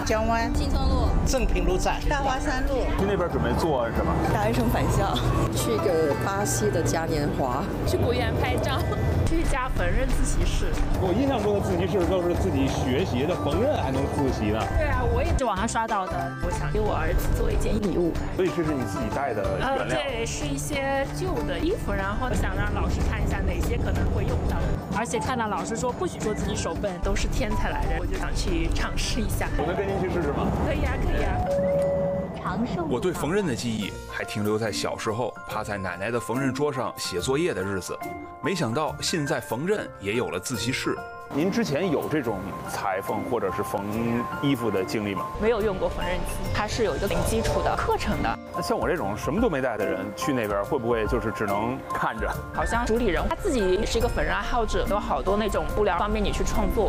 江湾、 新村路、 正平路站、 大华山路。 去那边准备做什么？ 大学生返校， 去一个巴西的嘉年华， 去古园拍照， 去一家缝纫自习室。 我印象中的自习室都是自己学习的，缝纫还能自习呢。 对啊，我也是网上刷到的。我想给我儿子做一件礼物， 所以这是你自己带的原料。 对，是一些旧的衣服，然后想让老师看一下哪些可能会用到，而且看到老师说不许说自己手笨，都是天才来着，我就想去尝试一下。 我能跟您去试试吗？ 可以啊，可以啊。 我对缝纫的记忆还停留在小时候趴在奶奶的缝纫桌上写作业的日子，没想到现在缝纫也有了自习室。 您之前有这种裁缝或者是缝衣服的经历吗？ 没有用过缝纫机，它是有一个零基础的课程的。 那像我这种什么都没带的人去那边，会不会就是只能看着？ 好像主理人他自己也是一个缝纫爱好者，有好多那种布料方便你去创作。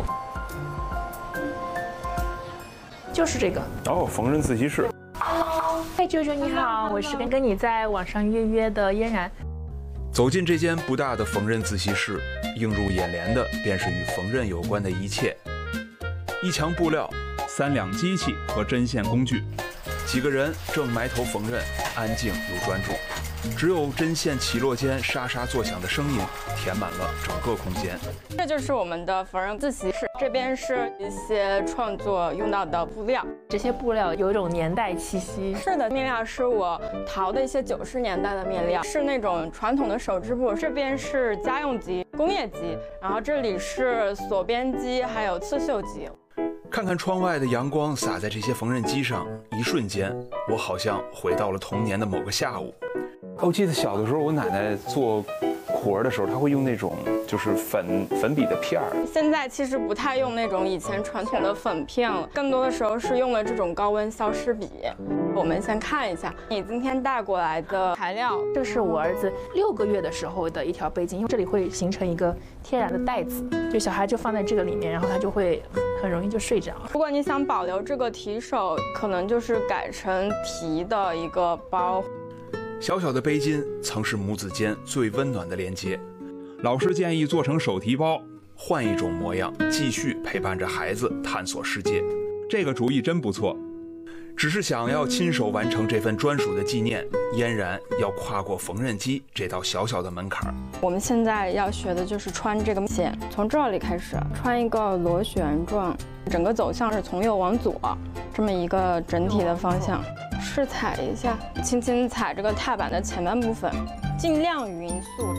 就是这个哦，缝纫自习室。 嗨，舅舅你好，我是跟你在网上约的嫣然。 走进这间不大的缝纫自习室，映入眼帘的便是与缝纫有关的一切：一墙布料、3辆机器和针线工具，几个人正埋头缝纫，安静又专注。只有针线起落间沙沙作响的声音填满了整个空间。 这就是我们的缝纫自习室，这边是一些创作用到的布料， 这些布料有一种年代气息。 是的，面料是我淘的一些90年代的面料，是那种传统的手织布。这边是家用机、工业机，然后这里是锁边机，还有刺绣机。 看看窗外的阳光洒在这些缝纫机上，一瞬间，我好像回到了童年的某个下午。 我记得小的时候，我奶奶做活的时候，她会用那种就是粉笔的片儿。 现在其实不太用那种以前传统的粉片了，更多的时候是用了这种高温消湿笔。我们先看一下你今天带过来的材料， 这是我儿子6个月的时候的一条背巾，因为这里会形成一个天然的带子，就小孩就放在这个里面，然后他就会很容易就睡着。 如果你想保留这个提手，可能就是改成提的一个包。 小小的背巾曾是母子间最温暖的连接。老师建议做成手提包，换一种模样，继续陪伴着孩子探索世界。这个主意真不错。只是想要亲手完成这份专属的纪念，嫣然要跨过缝纫机这道小小的门槛。 我们现在要学的就是穿这个线，从这里开始穿一个螺旋状，整个走向是从右往左，这么一个整体的方向。试踩一下，轻轻踩这个踏板的前半部分，尽量匀速。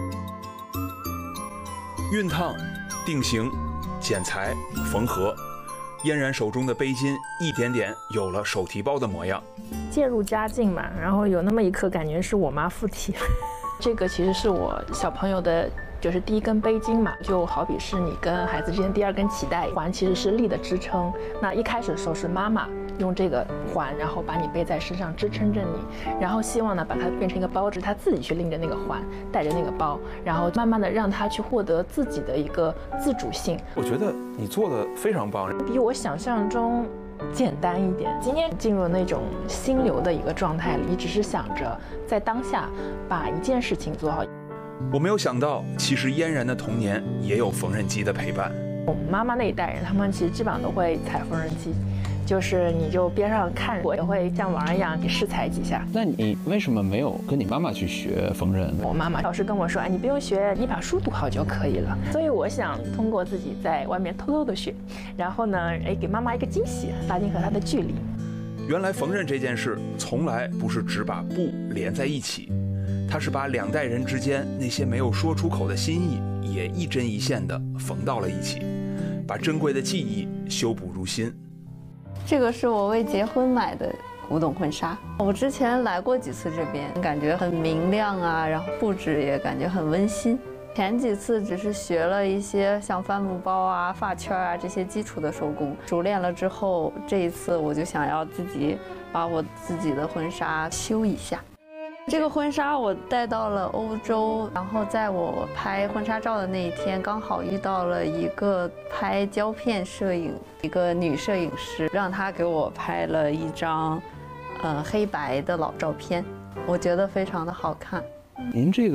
熨烫、定型、剪裁、缝合，嫣然手中的背巾一点点有了手提包的模样。 渐入佳境嘛，然后有那么一刻感觉是我妈附体。这个其实是我小朋友的，就是第一根背巾嘛，就好比是你跟孩子之间第2根脐带环，其实是力的支撑。那一开始的时候是妈妈用这个环，然后把你背在身上支撑着你，然后希望呢把它变成一个包，是他自己去拎着那个环，带着那个包，然后慢慢的让他去获得自己的一个自主性。 我觉得你做的非常棒， 比我想象中简单一点。今天进入那种心流的一个状态里，你只是想着在当下把一件事情做好。 我没有想到，其实嫣然的童年也有缝纫机的陪伴。 我妈妈那一代人，他们其实基本上都会踩缝纫机，就是你就边上看，我也会像玩一样给试踩几下。 那你为什么没有跟你妈妈去学缝纫？ 我妈妈老是跟我说，哎，你不用学，你把书读好就可以了。所以我想通过自己在外面偷偷的学，然后呢，给妈妈一个惊喜，拉近和她的距离。 原来缝纫这件事从来不是只把布连在一起，它是把2代人之间那些没有说出口的心意，也一针一线的缝到了一起，把珍贵的记忆修补入心。 这个是我为结婚买的古董婚纱，我之前来过几次这边，感觉很明亮啊，然后布置也感觉很温馨。前几次只是学了一些像帆布包啊、发圈啊这些基础的手工，熟练了之后，这一次我就想要自己把我自己的婚纱修一下。这个婚纱我带到了欧洲，然后在我拍婚纱照的那一天，刚好遇到了一个拍胶片摄影一个女摄影师，让她给我拍了一张，黑白的老照片，我觉得非常的好看。 您这个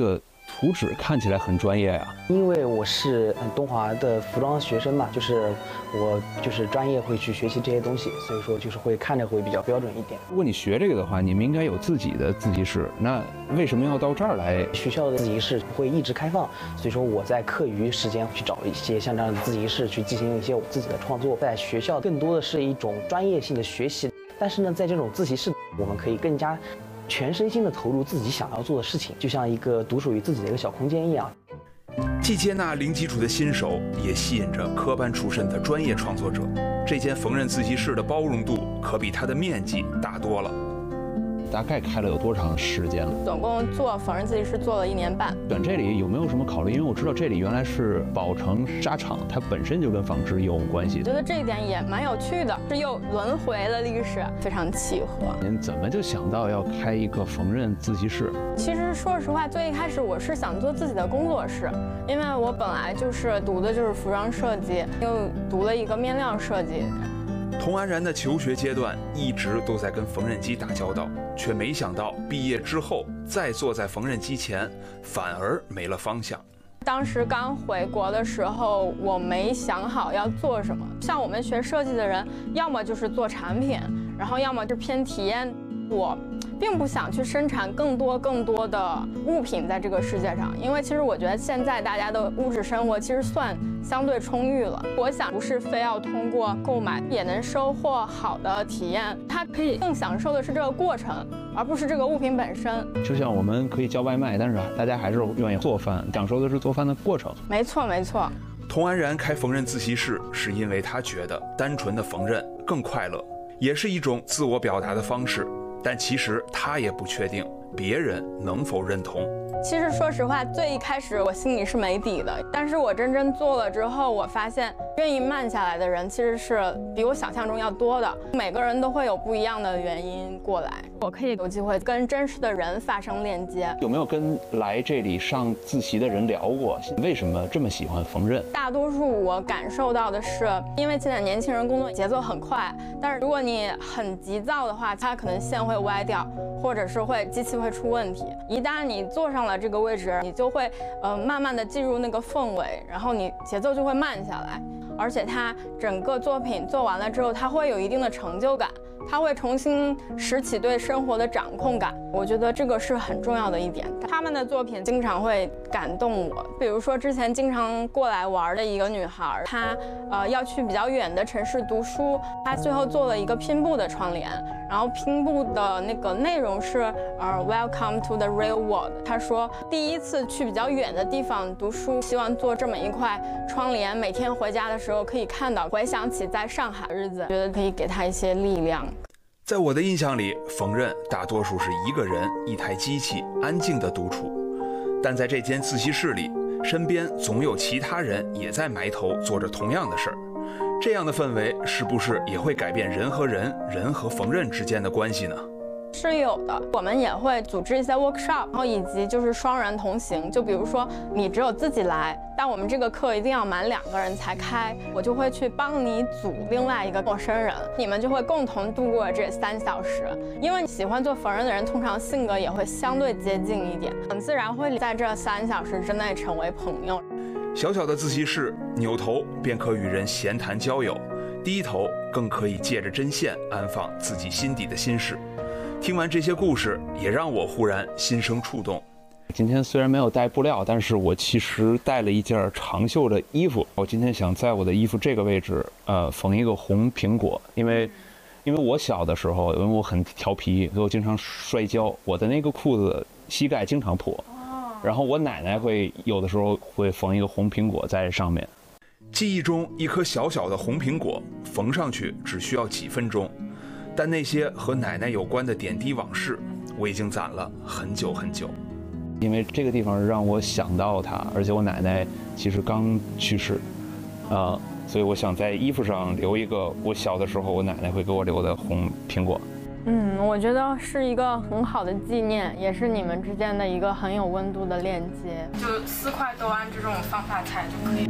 图纸看起来很专业呀。 因为我是东华的服装学生嘛，就是我就是专业会去学习这些东西，所以说就是会看着会比较标准一点。 如果你学这个的话，你们应该有自己的自习室，那为什么要到这儿来？ 学校的自习室会一直开放，所以说我在课余时间去找一些像这样的自习室去进行一些我自己的创作。在学校更多的是一种专业性的学习，但是呢，在这种自习室，我们可以更加全身心的投入自己想要做的事情，就像一个独属于自己的一个小空间一样。 既接纳零基础的新手，也吸引着科班出身的专业创作者。这间缝纫自习室的包容度可比它的面积大多了。 大概开了有多长时间了？ 总共做缝纫自习室做了1年半。 选这里有没有什么考虑？因为我知道这里原来是宝成纱厂，它本身就跟纺织有关系。 我觉得这一点也蛮有趣的，是又轮回了历史，非常契合。 您怎么就想到要开一个缝纫自习室？ 其实说实话，最一开始我是想做自己的工作室，因为我本来就是读的就是服装设计，又读了一个面料设计。 童安然的求学阶段一直都在跟缝纫机打交道，却没想到毕业之后再坐在缝纫机前，反而没了方向。 当时刚回国的时候，我没想好要做什么。像我们学设计的人，要么就是做产品，然后要么就偏体验。我并不想去生产更多的物品在这个世界上，因为其实我觉得现在大家的物质生活其实算相对充裕了。我想不是非要通过购买也能收获好的体验，它可以更享受的是这个过程，而不是这个物品本身。 就像我们可以叫外卖，但是大家还是愿意做饭，享受的是做饭的过程。 没错没错。 童安然开缝纫自习室，是因为他觉得单纯的缝纫更快乐，也是一种自我表达的方式。但其实他也不确定别人能否认同。 其实说实话，最一开始我心里是没底的，但是我真正做了之后，我发现愿意慢下来的人其实是比我想象中要多的。每个人都会有不一样的原因过来，我可以有机会跟真实的人发生链接。 有没有跟来这里上自习的人聊过，为什么这么喜欢缝纫？ 大多数我感受到的是，因为现在年轻人工作节奏很快，但是如果你很急躁的话，它可能线会歪掉，或者是机器会出问题。一旦你坐上了这个位置，你就会慢慢的进入那个氛围，然后你节奏就会慢下来。而且它整个作品做完了之后，它会有一定的成就感，它会重新拾起对生活的掌控感。我觉得这个是很重要的一点。他们的作品经常会感动我，比如说之前经常过来玩的一个女孩，她要去比较远的城市读书，她最后做了一个拼布的窗帘，然后拼布的那个内容是Welcome to the real world。她说第一次去比较远的地方读书，希望做这么一块窗帘，每天回家的时候可以看到，回想起在上海日子，觉得可以给她一些力量。 在我的印象里，缝纫大多数是一个人一台机器安静的独处，但在这间自习室里，身边总有其他人也在埋头做着同样的事儿。这样的氛围是不是也会改变人和人、人和缝纫之间的关系呢？ 是有的，我们也会组织一些 workshop， 然后以及就是双人同行。就比如说你只有自己来，但我们这个课一定要满2个人才开，我就会去帮你组另外一个陌生人，你们就会共同度过这3小时。因为喜欢做缝纫的人，通常性格也会相对接近一点，很自然会在这3小时之内成为朋友。 小小的自习室，扭头便可与人闲谈交友，低头更可以借着针线安放自己心底的心事。听完这些故事，也让我忽然心生触动。 今天虽然没有带布料，但是我其实带了一件长袖的衣服。我今天想在我的衣服这个位置，缝一个红苹果，因为我小的时候，因为我很调皮，所以我经常摔跤，我的那个裤子膝盖经常破。然后我奶奶会有的时候会缝一个红苹果在上面。 记忆中一颗小小的红苹果，缝上去只需要几分钟。但那些和奶奶有关的点滴往事，我已经攒了很久很久。 因为这个地方让我想到她，而且我奶奶其实刚去世，所以我想在衣服上留一个我小的时候我奶奶会给我留的红苹果。 我觉得是一个很好的纪念，也是你们之间的一个很有温度的链接。就4块都按这种方法裁就可以。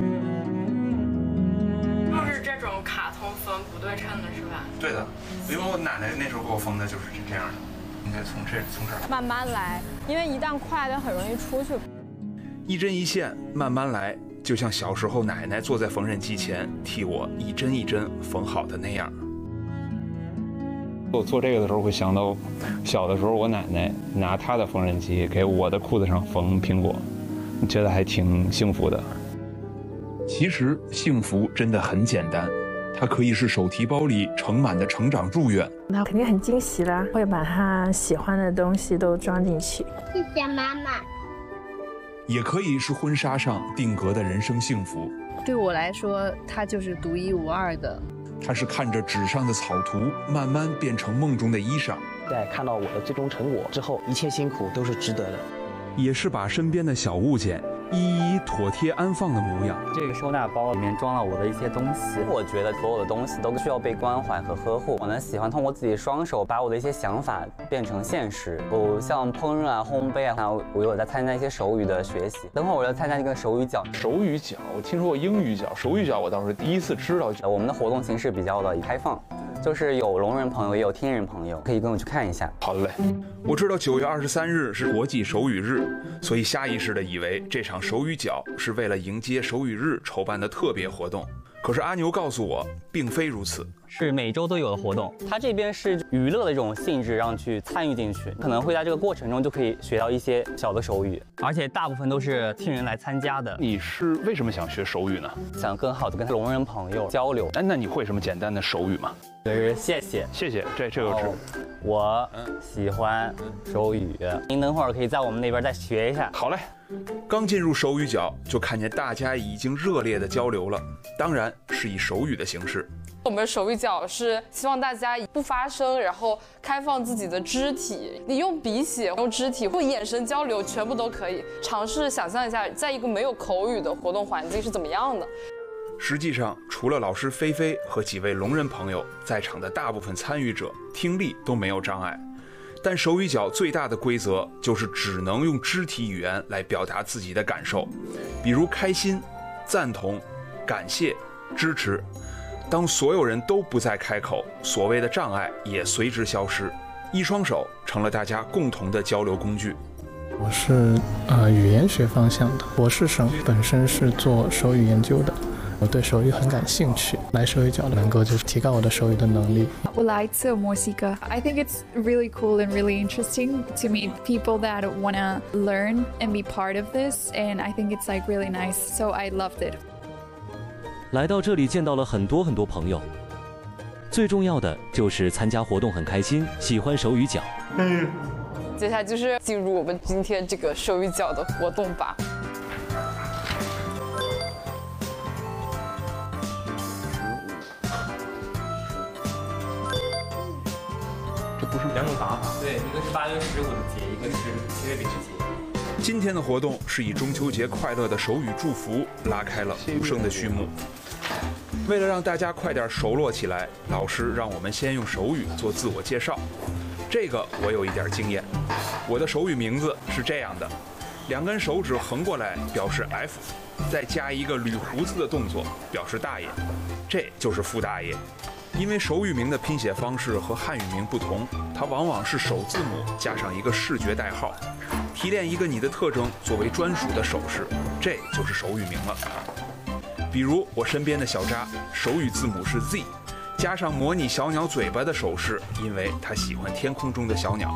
就是这种卡通缝不对称的是吧？ 对的，因为我奶奶那时候给我缝的就是这样的。 应该从这儿慢慢来，因为一旦快的很容易出去。 一针一线，慢慢来，就像小时候奶奶坐在缝纫机前替我一针一针缝好的那样。 我做这个的时候会想到，小的时候我奶奶拿她的缝纫机给我的裤子上缝苹果，觉得还挺幸福的。 其实幸福真的很简单，它可以是手提包里盛满的成长祝愿， 那肯定很惊喜啦，会把他喜欢的东西都装进去。 谢谢妈妈。 也可以是婚纱上定格的人生幸福。 对我来说，它就是独一无二的。 它是看着纸上的草图慢慢变成梦中的衣裳， 在看到我的最终成果之后，一切辛苦都是值得的。 也是把身边的小物件一一妥帖安放的模样。 这个收纳包里面装了我的一些东西，我觉得所有的东西都需要被关怀和呵护。我呢喜欢通过自己的双手把我的一些想法变成现实。像烹饪啊、烘焙啊，我有在参加一些手语的学习。等会儿我要参加一个手语角。 手语角，我听说过英语角，手语角我倒是第一次知道。 我们的活动形式比较的开放，就是有聋人朋友，也有听人朋友，可以跟我去看一下。 好嘞，我知道9月23日是国际手语日，所以下意识的以为这场手语角是为了迎接手语日筹办的特别活动。可是阿牛告诉我，并非如此， 是每周都有的活动。它这边是娱乐的这种性质，让去参与进去，可能会在这个过程中就可以学到一些小的手语，而且大部分都是听人来参加的。 你是为什么想学手语呢？ 想更好的跟聋人朋友交流。 那你会什么简单的手语吗？ 就是谢谢， 谢谢，这个是。 我喜欢手语，您等会儿可以在我们那边再学一下。 好嘞。刚进入手语角，就看见大家已经热烈的交流了，当然是以手语的形式。 我们手语角是希望大家不发声，然后开放自己的肢体，你用笔写、用肢体或眼神交流，全部都可以。尝试想象一下，在一个没有口语的活动环境是怎么样的。 实际上，除了老师菲菲和几位聋人朋友，在场的大部分参与者听力都没有障碍。但手语角最大的规则就是只能用肢体语言来表达自己的感受，比如开心、赞同、感谢、支持。当所有人都不再开口，所谓的障碍也随之消失，一双手成了大家共同的交流工具。 我是语言学方向的，博士生，本身是做手语研究的。我对手语很感兴趣，来手语角能够就是提高我的手语的能力。 我来自墨西哥。I think it's really cool and really interesting to meet people that wanna learn and be part of this, and I think it's like really nice. So I loved it. 来到这里见到了很多朋友，最重要的就是参加活动很开心，喜欢手语角。 接下来就是进入我们今天这个手语角的活动吧。 不是两种打法， 对，一个是8月15的节，一个是7月0日节。 今天的活动是以中秋节快乐的手语祝福拉开了无声的序幕。为了让大家快点熟络起来，老师让我们先用手语做自我介绍。这个我有一点经验，我的手语名字是这样的：2根手指横过来表示 F， 再加一个捋胡子的动作表示大爷，这就是傅大爷。因为手语名的拼写方式和汉语名不同，它往往是首字母加上一个视觉代号，提炼一个你的特征作为专属的手势，这就是手语名了。比如我身边的小扎，手语字母是 Z， 加上模拟小鸟嘴巴的手势，因为他喜欢天空中的小鸟。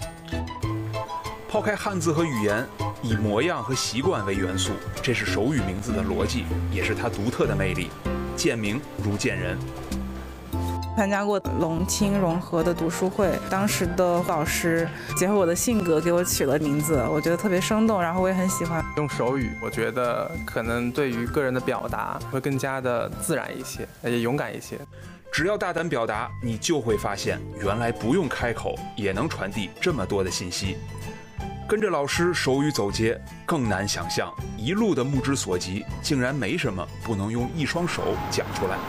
抛开汉字和语言，以模样和习惯为元素，这是手语名字的逻辑，也是它独特的魅力。见名如见人。 参加过龙青融合的读书会，当时的老师结合我的性格给我取了名字，我觉得特别生动，然后我也很喜欢。 用手语，我觉得可能对于个人的表达会更加的自然一些，也勇敢一些。 只要大胆表达，你就会发现，原来不用开口也能传递这么多的信息。跟着老师手语走街，更难想象，一路的目之所及，竟然没什么不能用一双手讲出来。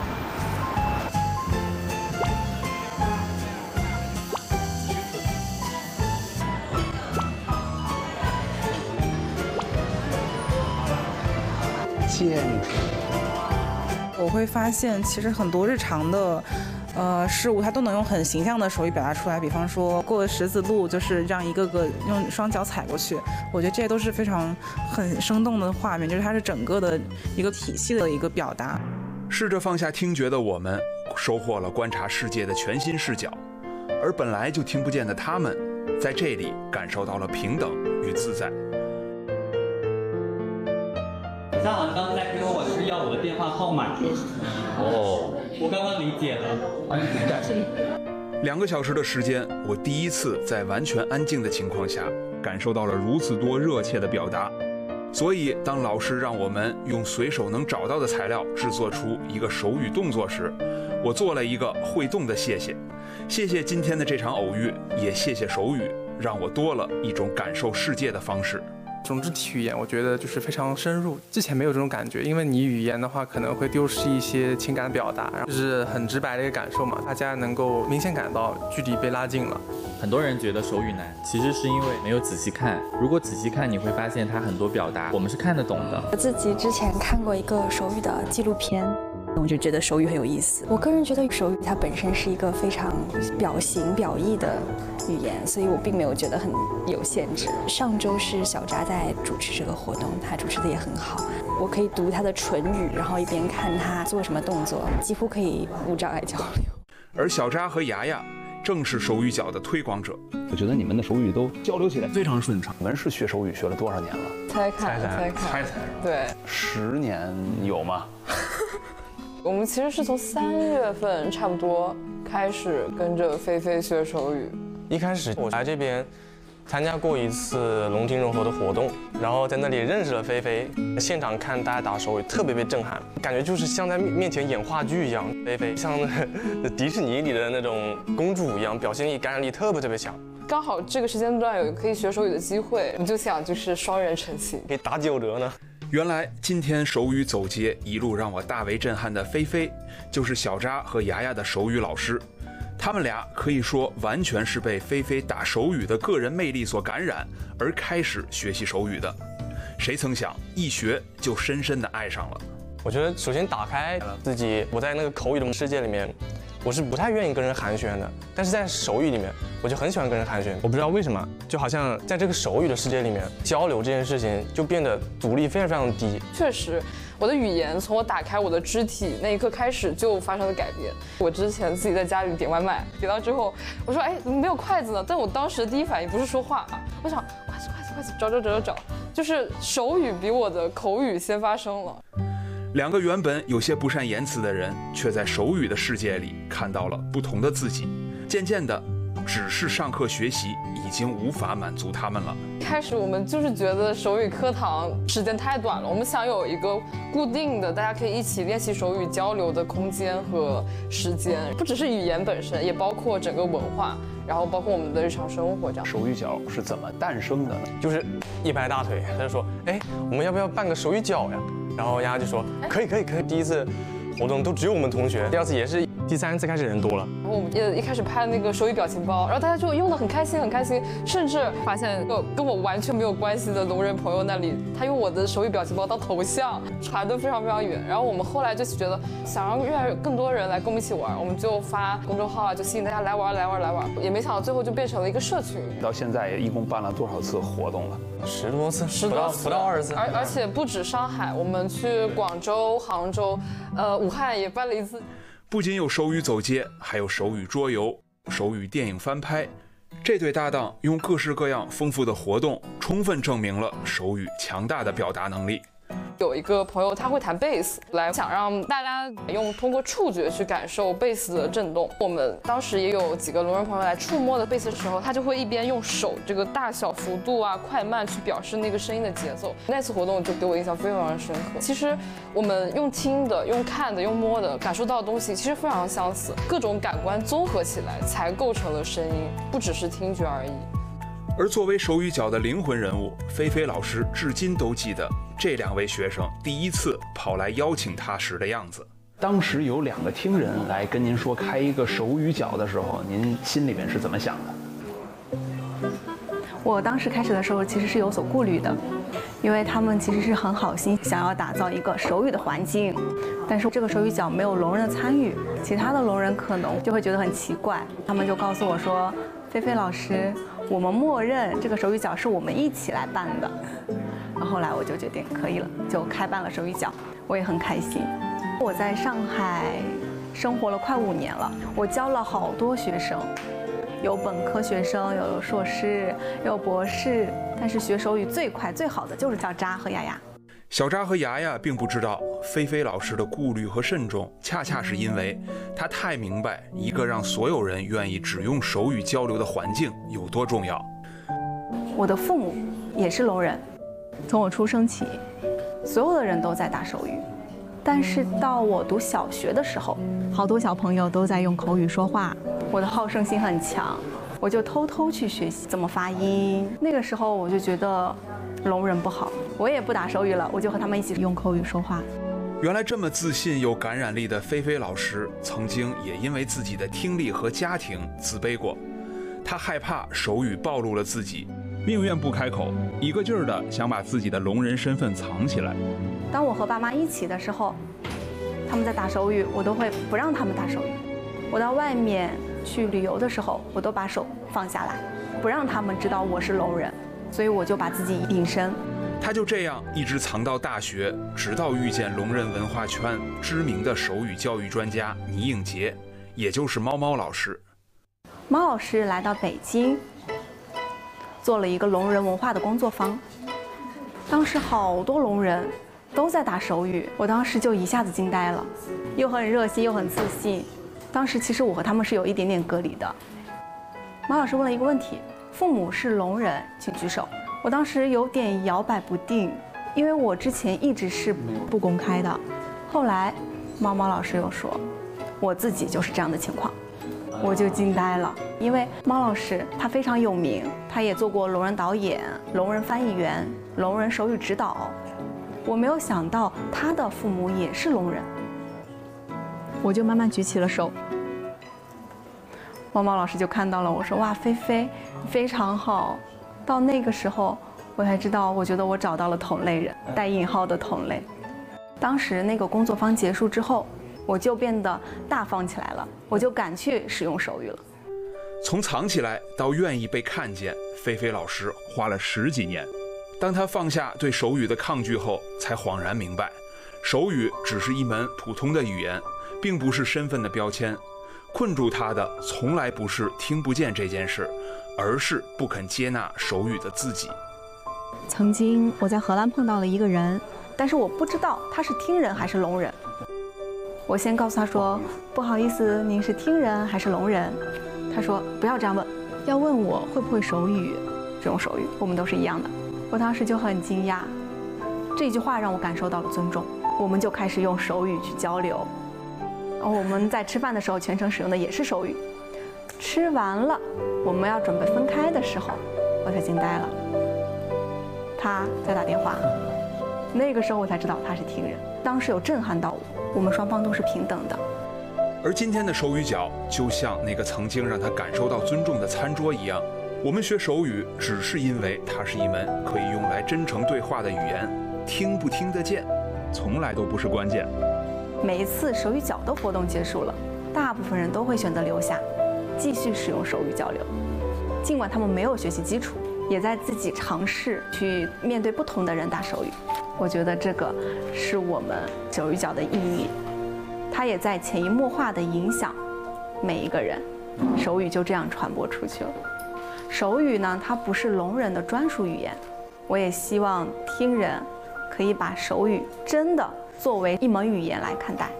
我会发现，其实很多日常的事物，它都能用很形象的手语表达出来。比方说过十字路，就是让一个个用双脚踩过去，我觉得这些都是非常很生动的画面，就是它是整个的一个体系的一个表达。 试着放下听觉的我们，收获了观察世界的全新视角，而本来就听不见的他们，在这里感受到了平等与自在。 小夏好像刚刚在跟我是要我的电话号码。哦，我刚刚理解了。 2个小时的时间，我第一次在完全安静的情况下，感受到了如此多热切的表达。所以，当老师让我们用随手能找到的材料制作出一个手语动作时，我做了一个会动的谢谢。谢谢今天的这场偶遇，也谢谢手语，让我多了一种感受世界的方式。 这种肢体语言，我觉得就是非常深入，之前没有这种感觉，因为你语言的话可能会丢失一些情感表达，就是很直白的一个感受嘛，大家能够明显感到距离被拉近了。 很多人觉得手语难，其实是因为没有仔细看。如果仔细看，你会发现它很多表达我们是看得懂的。 我自己之前看过一个手语的纪录片，我就觉得手语很有意思。我个人觉得手语它本身是一个非常表形表意的语言，所以我并没有觉得很有限制。上周是小扎在主持这个活动，他主持的也很好，我可以读他的唇语，然后一边看他做什么动作，几乎可以无障碍交流。 而小扎和牙牙正是手语角的推广者。 我觉得你们的手语都交流起来非常顺畅。 你们是学手语学了多少年了？ 猜看。对 ，10年有吗？ 我们其实是从3月份差不多开始跟着菲菲学手语。 一开始我来这边参加过一次龙庭融合的活动，然后在那里认识了菲菲。现场看大家打手语，特别被震撼，感觉就是像在面前演话剧一样。菲菲像迪士尼里的那种公主一样，表现力、感染力特别强。 刚好这个时间段有一个可以学手语的机会，我们就想就是双人成行， 可以打9折呢。 原来今天手语走街一路让我大为震撼的菲菲，就是小扎和牙牙的手语老师。他们俩可以说完全是被菲菲打手语的个人魅力所感染，而开始学习手语的。谁曾想一学就深深的爱上了。 我觉得首先打开了自己，我在那个口语的世界里面，我是不太愿意跟人寒暄的，但是在手语里面，我就很喜欢跟人寒暄。我不知道为什么，就好像在这个手语的世界里面，交流这件事情就变得阻力非常低。 确实，我的语言从我打开我的肢体那一刻开始就发生了改变。我之前自己在家里点外卖，点到之后，我说哎，怎么没有筷子呢？但我当时的第一反应不是说话啊，我想筷子，找，就是手语比我的口语先发生了。 2个原本有些不善言辞的人，却在手语的世界里看到了不同的自己。渐渐的，只是上课学习已经无法满足他们了。 开始我们就是觉得手语课堂时间太短了，我们想有一个固定的大家可以一起练习手语交流的空间和时间，不只是语言本身，也包括整个文化，然后包括我们的日常生活这样。 手语角是怎么诞生的呢？ 就是一拍大腿，他就说，哎，我们要不要办个手语角呀？然后丫就说可以。第一次活动都只有我们同学，第2次也是，第3次开始人多了。 然后我们也一开始拍那个手语表情包，然后大家就用得很开心，甚至发现跟我完全没有关系的聋人朋友那里，他用我的手语表情包当头像，传得非常远。然后我们后来就觉得想让更多人来跟我们一起玩，我们就发公众号啊，就吸引大家来玩，也没想到最后就变成了一个社群。 到现在一共办了多少次活动了 ？10多次，不到20次。 而且不止上海，我们去广州、杭州，武汉也办了一次。 不仅有手语走街，还有手语桌游、手语电影翻拍。这对搭档用各式各样丰富的活动，充分证明了手语强大的表达能力。 有一个朋友他会弹贝斯，来想让大家通过触觉去感受贝斯的震动。我们当时也有几个聋人朋友来触摸的贝斯的时候，他就会一边用手这个大小幅度啊、快慢去表示那个声音的节奏。那次活动就给我印象非常深刻。其实我们用听的、用看的、用摸的感受到的东西其实非常相似，各种感官综合起来才构成了声音，不只是听觉而已。 而作为手语角的灵魂人物，菲菲老师至今都记得这2位学生第1次跑来邀请他时的样子。 当时有2个听人来跟您说开一个手语角的时候，您心里面是怎么想的？ 我当时开始的时候其实是有所顾虑的， 因为他们其实是很好心，想要打造一个手语的环境，但是这个手语角没有聋人的参与，其他的聋人可能就会觉得很奇怪。他们就告诉我说：“菲菲老师，我们默认这个手语角是我们一起来办的。”然后后来我就决定可以了，就开办了手语角，我也很开心。我在上海生活了快5年了，我教了好多学生。有本科学生，有硕士，有博士，但是学手语最快最好的就是小扎和雅雅。 小扎和雅雅并不知道菲菲老师的顾虑和慎重，恰恰是因为她太明白一个让所有人愿意只用手语交流的环境有多重要。 我的父母也是聋人，从我出生起，所有的人都在打手语。但是到我读小学的时候，好多小朋友都在用口语说话，我的好胜心很强，我就偷偷去学习怎么发音。那个时候我就觉得聋人不好，我也不打手语了，我就和他们一起用口语说话。 原来这么自信有感染力的菲菲老师，曾经也因为自己的听力和家庭自卑过，她害怕手语暴露了自己， 宁愿不开口，一个劲儿的想把自己的聋人身份藏起来。 当我和爸妈一起的时候，他们在打手语，我都会不让他们打手语。我到外面去旅游的时候，我都把手放下来，不让他们知道我是聋人，所以我就把自己隐身。 他就这样一直藏到大学，直到遇见聋人文化圈知名的手语教育专家倪颖杰，也就是猫猫老师。 猫老师来到北京，做了一个聋人文化的工作坊，当时好多聋人都在打手语，我当时就一下子惊呆了，又很热心又很自信。当时其实我和他们是有一点点隔离的。马老师问了一个问题：父母是聋人，请举手。我当时有点摇摆不定，因为我之前一直是不公开的。后来猫猫老师又说，我自己就是这样的情况，我就惊呆了。因为猫老师他非常有名，他也做过聋人导演、聋人翻译员、聋人手语指导。我没有想到他的父母也是聋人，我就慢慢举起了手。猫猫老师就看到了，我说：“哇，菲菲，非常好。”到那个时候，我才知道，我觉得我找到了同类人，带引号的同类。当时那个工作坊结束之后，我就变得大方起来了，我就敢去使用手语了。 从藏起来到愿意被看见，菲菲老师花了10几年。当他放下对手语的抗拒后，才恍然明白，手语只是一门普通的语言，并不是身份的标签。困住他的从来不是听不见这件事，而是不肯接纳手语的自己。 曾经我在荷兰碰到了一个人，但是我不知道他是听人还是聋人。我先告诉他说：“不好意思，您是听人还是聋人？”他说：“不要这样问，要问我会不会手语，这种手语我们都是一样的。”我当时就很惊讶，这句话让我感受到了尊重。我们就开始用手语去交流。我们在吃饭的时候全程使用的也是手语。吃完了，我们要准备分开的时候，我才惊呆了。他在打电话，那个时候我才知道他是听人。当时有震撼到我，我们双方都是平等的。 而今天的手语角就像那个曾经让他感受到尊重的餐桌一样，我们学手语只是因为它是一门可以用来真诚对话的语言，听不听得见从来都不是关键。 每一次手语角的活动结束了，大部分人都会选择留下，继续使用手语交流。尽管他们没有学习基础，也在自己尝试去面对不同的人打手语。我觉得这个是我们手语角的意义，它也在潜移默化地影响每一个人。手语就这样传播出去了。手语呢，它不是聋人的专属语言。我也希望听人可以把手语真的作为一门语言来看待。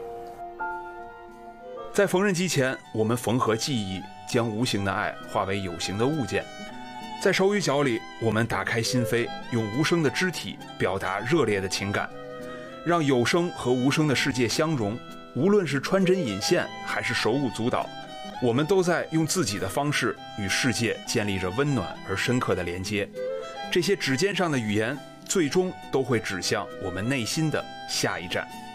在缝纫机前，我们缝合记忆，将无形的爱化为有形的物件。在手语角里，我们打开心扉，用无声的肢体表达热烈的情感，让有声和无声的世界相融。无论是穿针引线，还是手舞足蹈，我们都在用自己的方式与世界建立着温暖而深刻的连接。这些指尖上的语言，最终都会指向我们内心的下一站。